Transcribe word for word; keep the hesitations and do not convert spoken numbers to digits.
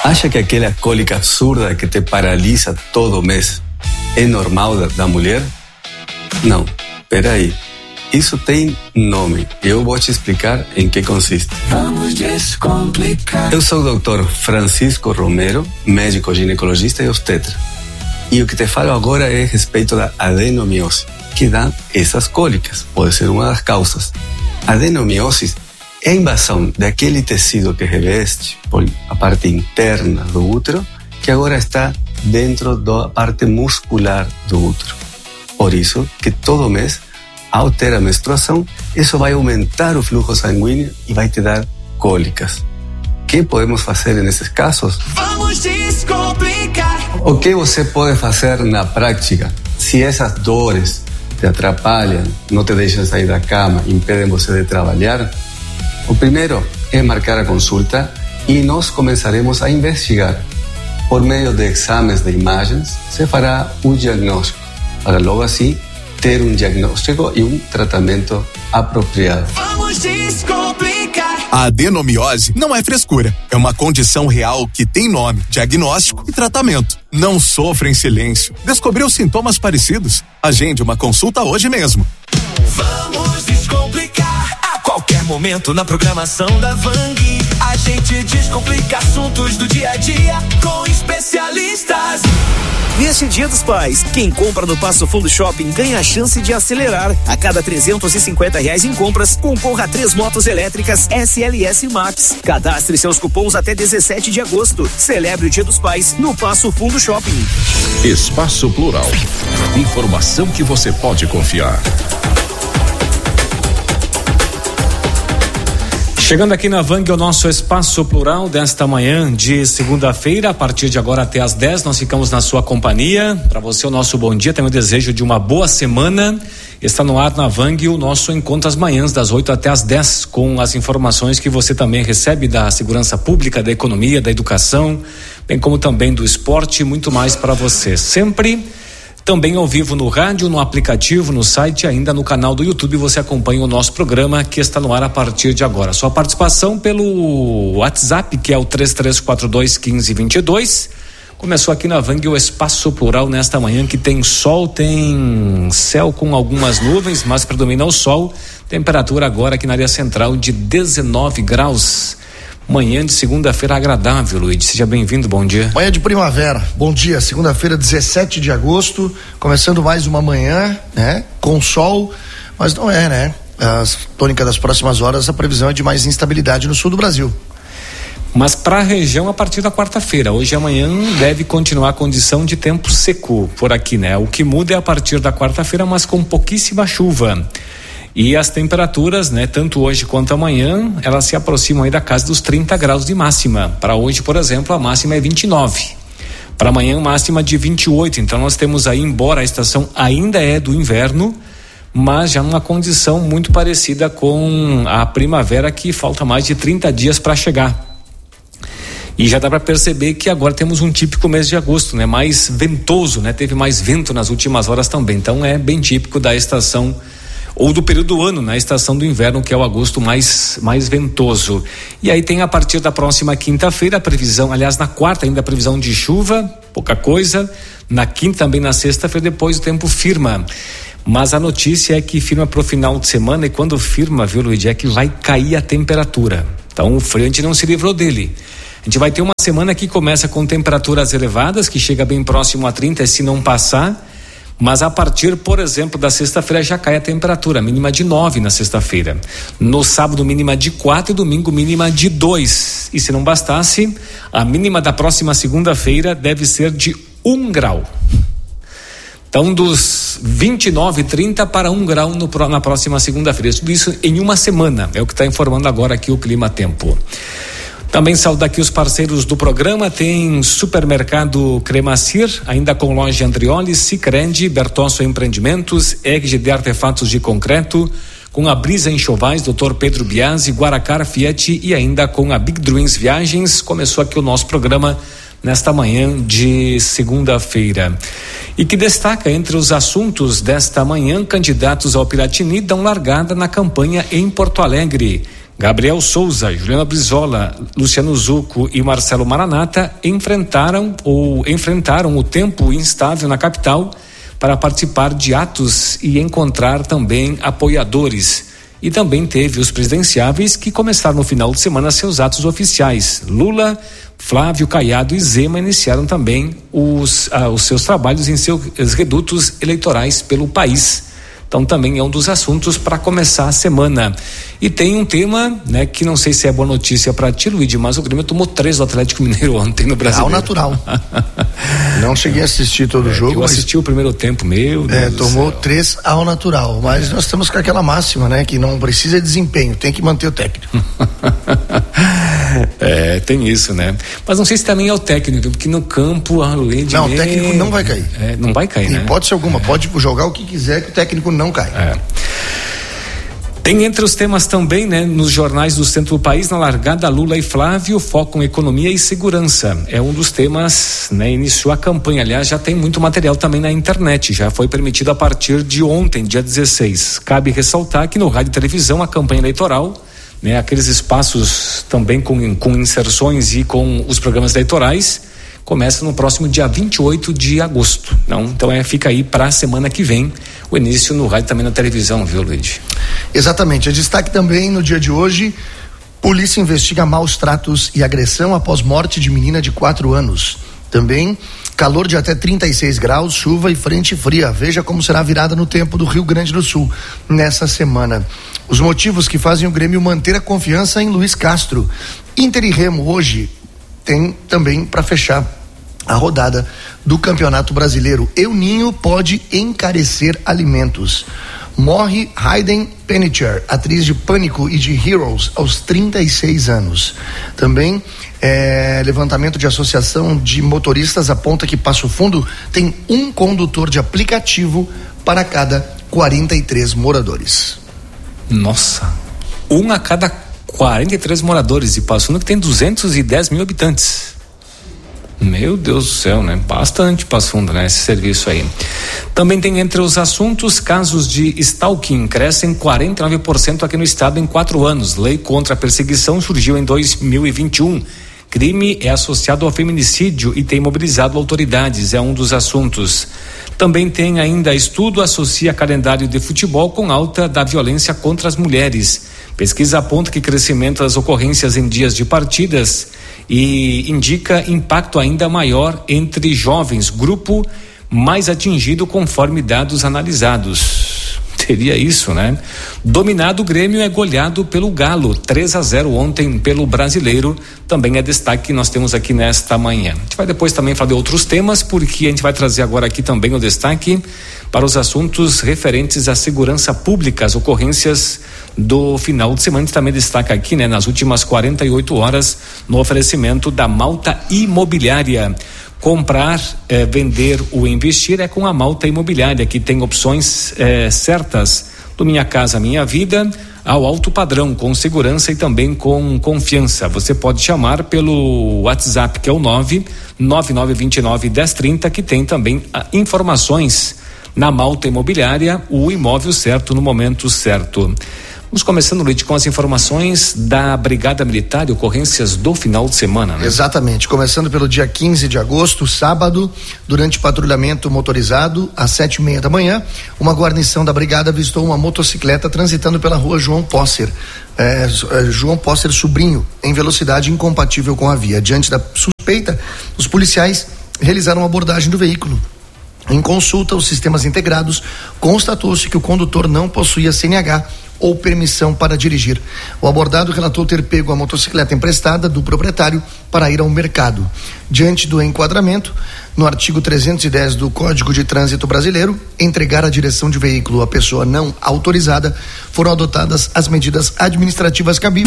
Acha que aquela cólica absurda que te paralisa todo mês é normal da, da mulher? Não, peraí. Isso tem nome e eu vou te explicar em que consiste. Vamos descomplicar. Eu sou o doutor Francisco Romero, médico ginecologista e obstetra. E o que te falo agora é a respeito da adenomiose, que dá essas cólicas, pode ser uma das causas. A adenomiose é a invasão daquele tecido que reveste por a parte interna do útero, que agora está dentro da parte muscular do útero. Por isso que todo mês, ao ter a menstruação, isso vai aumentar o fluxo sanguíneo e vai te dar cólicas. O que podemos fazer nesses casos? Vamos descomplicar. O que você pode fazer na prática se essas dores te atrapalham, não te deixam sair da cama, impedem você de trabalhar? O primeiro é marcar a consulta e nós começaremos a investigar. Por meio de exames de imagens, se fará o diagnóstico, para logo assim ter um diagnóstico e um tratamento apropriado. Vamos descomplicar. A adenomiose não é frescura, é uma condição real que tem nome, diagnóstico e tratamento. Não sofra em silêncio. Descobriu sintomas parecidos? Agende uma consulta hoje mesmo. Vamos descomplicar. A qualquer momento na programação da Vang, a gente descomplica assuntos do dia a dia com especialistas. Neste Dia dos Pais, quem compra no Passo Fundo Shopping ganha a chance de acelerar. A cada trezentos e cinquenta reais em compras, concorra a três motos elétricas S L S Max. Cadastre seus cupons até dezessete de agosto. Celebre o Dia dos Pais no Passo Fundo Shopping. Espaço Plural. Informação que você pode confiar. Chegando aqui na Vang, o nosso Espaço Plural desta manhã de segunda-feira, a partir de agora até às dez, nós ficamos na sua companhia. Para você, o nosso bom dia, tenho o desejo de uma boa semana. Está no ar na Vang o nosso encontro às manhãs, das oito até às dez, com as informações que você também recebe da segurança pública, da economia, da educação, bem como também do esporte e muito mais para você. Sempre também ao vivo no rádio, no aplicativo, no site, ainda no canal do YouTube, você acompanha o nosso programa que está no ar a partir de agora. Sua participação pelo WhatsApp, que é o três três quatro dois, um cinco dois dois. Começou aqui na Vang o Espaço Plural nesta manhã, que tem sol, tem céu com algumas nuvens, mas predomina o sol. Temperatura agora aqui na área central de dezenove graus. Manhã de segunda-feira agradável, Luiz. Seja bem-vindo, bom dia. Manhã de primavera, bom dia. Segunda-feira, dezessete de agosto, começando mais uma manhã, né? Com sol, mas não é, né? A tônica das próximas horas, a previsão é de mais instabilidade no sul do Brasil. Mas para a região, a partir da quarta-feira, hoje e amanhã, deve continuar a condição de tempo seco por aqui, né? O que muda é a partir da quarta-feira, mas com pouquíssima chuva. E as temperaturas, né, tanto hoje quanto amanhã, elas se aproximam aí da casa dos trinta graus de máxima. Para hoje, por exemplo, a máxima é vinte e nove. Para amanhã, máxima de vinte e oito. Então nós temos aí, embora a estação ainda é do inverno, mas já numa condição muito parecida com a primavera, que falta mais de trinta dias para chegar. E já dá para perceber que agora temos um típico mês de agosto, né? Mais ventoso, né? Teve mais vento nas últimas horas também. Então é bem típico da estação ou do período do ano, na estação do inverno, que é o agosto mais, mais ventoso. E aí tem a partir da próxima quinta-feira a previsão, aliás, na quarta ainda a previsão de chuva, pouca coisa, na quinta também na sexta-feira, depois o tempo firma. Mas a notícia é que firma para o final de semana, e quando firma, viu, Luiz, é que vai cair a temperatura. Então o frio a gente não se livrou dele. A gente vai ter uma semana que começa com temperaturas elevadas, que chega bem próximo a trinta, se não passar. Mas a partir, por exemplo, da sexta-feira já cai a temperatura, mínima de nove na sexta-feira. No sábado, mínima de quatro e domingo, mínima de dois. E se não bastasse, a mínima da próxima segunda-feira deve ser de um grau. Então, dos vinte e nove, trinta para um grau no, na próxima segunda-feira. Tudo isso em uma semana, é o que está informando agora aqui o Clima Tempo. Também saúdo aqui os parceiros do programa, tem Supermercado Cremacir, ainda com loja Andrioli, Sicredi, Bertosso Empreendimentos, E G D Artefatos de Concreto, com a Brisa Enxovais, doutor Pedro Biasi, Guaracar Fiat e ainda com a Big Dreams Viagens. Começou aqui o nosso programa nesta manhã de segunda-feira. E que destaca entre os assuntos desta manhã, candidatos ao Piratini dão largada na campanha em Porto Alegre. Gabriel Souza, Juliana Brizola, Luciano Zucco e Marcelo Maranata enfrentaram ou enfrentaram o tempo instável na capital para participar de atos e encontrar também apoiadores. E também teve os presidenciáveis que começaram no final de semana seus atos oficiais. Lula, Flávio, Caiado e Zema iniciaram também os, ah, os seus trabalhos em seus redutos eleitorais pelo país. Então também é um dos assuntos para começar a semana. E tem um tema, né, que não sei se é boa notícia para ti, Luigi, mas o Grêmio tomou três do Atlético Mineiro ontem no Brasil. Ao natural. Não cheguei a assistir todo o é, jogo. Eu assisti mas... o primeiro tempo, meu Deus. É, tomou três ao natural. Mas é. nós estamos com aquela máxima, né, que não precisa de desempenho, tem que manter o técnico. É, tem isso, né? Mas não sei se também é o técnico, porque no campo, além de. Não, o técnico não vai cair. É, não vai cair, né? Hipótese alguma, pode jogar o que quiser que o técnico não cai. É. Tem entre os temas também, né, nos jornais do centro do país, na largada, Lula e Flávio focam economia e segurança. É um dos temas, né, iniciou a campanha. Aliás, já tem muito material também na internet, já foi permitido a partir de ontem, dia dezesseis. Cabe ressaltar que no rádio e televisão a campanha eleitoral, né, aqueles espaços também com, com inserções e com os programas eleitorais, começa no próximo dia vinte e oito de agosto. Não? Então é, fica aí para a semana que vem o início no rádio e também na televisão, viu, Luiz? Exatamente. É destaque também no dia de hoje: polícia investiga maus tratos e agressão após morte de menina de quatro anos. Também calor de até trinta e seis graus, chuva e frente fria. Veja como será a virada no tempo do Rio Grande do Sul nessa semana. Os motivos que fazem o Grêmio manter a confiança em Luiz Castro. Inter e Remo hoje tem também para fechar a rodada do Campeonato Brasileiro. El Ninho pode encarecer alimentos. Morre Hayden Panettiere, atriz de Pânico e de Heroes, aos trinta e seis anos. Também é, levantamento de associação de motoristas aponta que Passo Fundo tem um condutor de aplicativo para cada quarenta e três moradores. Nossa, um a cada quarenta e três moradores, e Passo Fundo que tem duzentos e dez mil habitantes. Meu Deus do céu, né? Bastante Passo Fundo, né? Esse serviço aí. Também tem entre os assuntos casos de stalking, crescem quarenta e nove por cento aqui no estado em quatro anos. Lei contra a perseguição surgiu em dois mil e vinte e um. Crime é associado ao feminicídio e tem mobilizado autoridades, é um dos assuntos. Também tem ainda estudo associa calendário de futebol com alta da violência contra as mulheres. Pesquisa aponta que crescimento das ocorrências em dias de partidas e indica impacto ainda maior entre jovens, grupo mais atingido conforme dados analisados. Teria isso, né? Dominado, o Grêmio é goleado pelo Galo, três a zero ontem pelo Brasileiro, também é destaque que nós temos aqui nesta manhã. A gente vai depois também falar de outros temas, porque a gente vai trazer agora aqui também o destaque para os assuntos referentes à segurança pública, as ocorrências do final de semana. A gente também destaca aqui, né, nas últimas quarenta e oito horas, no oferecimento da Malta Imobiliária. Comprar, eh, vender ou investir é com a Malta Imobiliária, que tem opções eh, certas do Minha Casa Minha Vida ao alto padrão, com segurança e também com confiança. Você pode chamar pelo WhatsApp, que é o nove nove nove dois nove um zero três zero, que tem também ah, informações na Malta Imobiliária, o imóvel certo no momento certo. Vamos começando, Luiz, com as informações da Brigada Militar e ocorrências do final de semana, né? Exatamente, começando pelo dia quinze de agosto, sábado, durante patrulhamento motorizado, às sete e meia da manhã, uma guarnição da Brigada avistou uma motocicleta transitando pela rua João Posser, é, João Posser Sobrinho, em velocidade incompatível com a via. Diante da suspeita, os policiais realizaram uma abordagem do veículo. Em consulta aos sistemas integrados, constatou-se que o condutor não possuía C N H ou permissão para dirigir. O abordado relatou ter pego a motocicleta emprestada do proprietário para ir ao mercado. Diante do enquadramento, no artigo trezentos e dez do Código de Trânsito Brasileiro, entregar a direção de veículo à pessoa não autorizada, foram adotadas as medidas administrativas cabíveis